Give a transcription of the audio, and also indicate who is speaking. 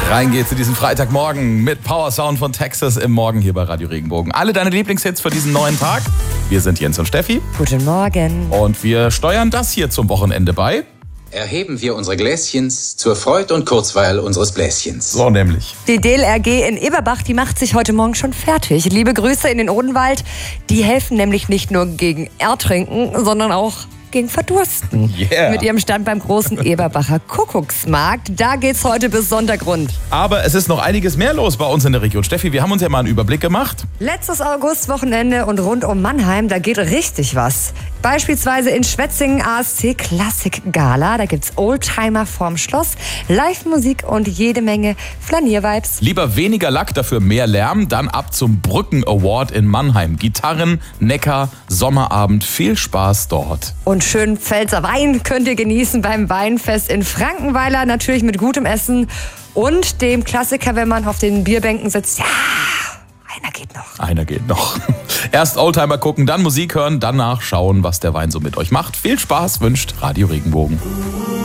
Speaker 1: Rein geht's in diesen Freitagmorgen mit Power Sound von Texas im Morgen hier bei Radio Regenbogen. Alle deine Lieblingshits für diesen neuen Tag. Wir sind Jens und Steffi.
Speaker 2: Guten Morgen.
Speaker 1: Und wir steuern das hier zum Wochenende bei.
Speaker 3: Erheben wir unsere Gläschens zur Freud und Kurzweil unseres Bläschens.
Speaker 1: So nämlich.
Speaker 2: Die DLRG in Eberbach, die macht sich heute Morgen schon fertig. Liebe Grüße in den Odenwald. Die helfen nämlich nicht nur gegen Ertrinken, sondern auch gegen Verdursten.
Speaker 1: Yeah.
Speaker 2: Mit ihrem Stand beim großen Eberbacher Kuckucksmarkt. Da geht's heute bis Sonntag rund.
Speaker 1: Aber es ist noch einiges mehr los bei uns in der Region. Steffi, wir haben uns ja mal einen Überblick gemacht.
Speaker 2: Letztes Augustwochenende und rund um Mannheim, da geht richtig was. Beispielsweise in Schwetzingen ASC Klassik Gala. Da gibt's Oldtimer vorm Schloss, Live-Musik und jede Menge Flaniervibes.
Speaker 1: Lieber weniger Lack, dafür mehr Lärm. Dann ab zum Brücken Award in Mannheim. Gitarren, Neckar, Sommerabend. Viel Spaß dort.
Speaker 2: Und schön Pfälzer Wein könnt ihr genießen beim Weinfest in Frankenweiler. Natürlich mit gutem Essen und dem Klassiker, wenn man auf den Bierbänken sitzt. Ja, einer geht noch.
Speaker 1: Einer geht noch. Erst Oldtimer gucken, dann Musik hören, danach schauen, was der Wein so mit euch macht. Viel Spaß wünscht Radio Regenbogen.